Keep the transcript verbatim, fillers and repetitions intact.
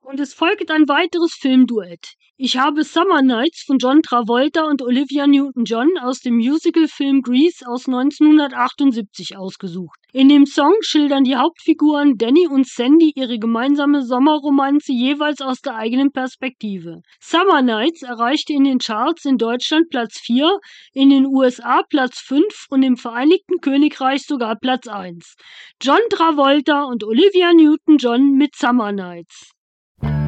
Und es folgt ein weiteres Filmduett. Ich habe Summer Nights von John Travolta und Olivia Newton-John aus dem Musicalfilm Grease aus neunzehnhundertachtundsiebzig ausgesucht. In dem Song schildern die Hauptfiguren Danny und Sandy ihre gemeinsame Sommerromanze jeweils aus der eigenen Perspektive. Summer Nights erreichte in den Charts in Deutschland Platz vier, in den U S A Platz fünf und im Vereinigten Königreich sogar Platz eins. John Travolta und Olivia Newton-John mit Summer Nights.